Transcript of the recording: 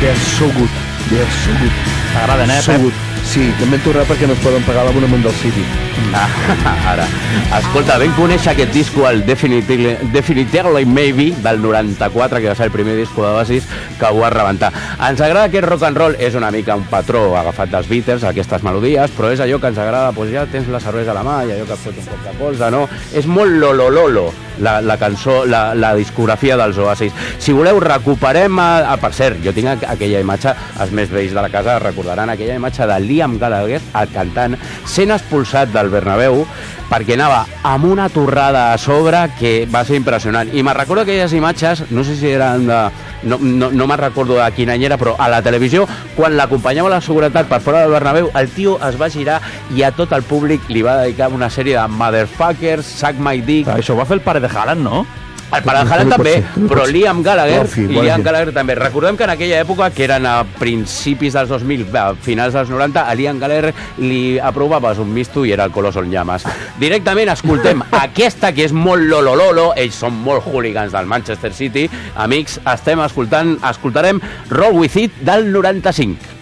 They're so good. They're so good. T'agraden, So good. Sí, també hem tornat perquè no es poden pagar l'abonament del City. Ara, escolta, vam conèixer aquest disco, el Definitely Maybe, del 94, que va ser el primer disco d'Oasis que ho va rebentar. Ens agrada aquest rock and roll, és una mica un patró agafat dels Beatles, aquestes melodies, però és allò que ens agrada, doncs ja tens la cervesa a la mà i allò que et fot un cop de colze, no? És molt lolololo, la cançó, la discografia dels Oasis. Si voleu, recuperem... per cert, jo tinc aquella imatge, els més vells de la casa recordaran aquella imatge de Liam Gallagher, el cantant, sent expulsat del Bernabéu perquè anava amb una torrada a sobre que va ser impressionant. I me'n recordo aquelles imatges, no sé si eren de... No me'n recordo de quin any era, però a la televisió, quan l'acompanyava la seguretat per fora del Bernabéu, el tio es va girar i a tot el públic li va dedicar una sèrie de motherfuckers, suck my dick... Això ho va fer el pare de Haaland, no? El pare de Haaland també, però Liam Gallagher també. Recordem que en aquella època, que eren a principis dels 2000, a finals dels 90, a Liam Gallagher li aprovaves un misto i era el Coloso en llames. Directament escoltem aquesta, que és molt lolololo, ells són molt hooligans del Manchester City. Amics, escoltarem Roll With It del 95.